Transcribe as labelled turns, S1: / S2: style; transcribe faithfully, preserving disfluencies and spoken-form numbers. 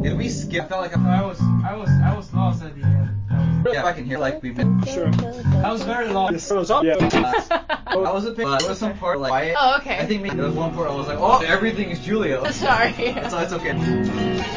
S1: Did we skip? I felt like
S2: I was, I was, I was lost at the end.
S1: yeah, I can hear like we've been.
S3: Sure.
S2: I was very lost.
S3: Yes, so it's up. Yeah.
S1: I was a bit. There was some part like quiet.
S4: Oh, okay.
S1: I think maybe there was one part I was like, oh, everything is Julia.
S4: Sorry.
S1: So it's okay.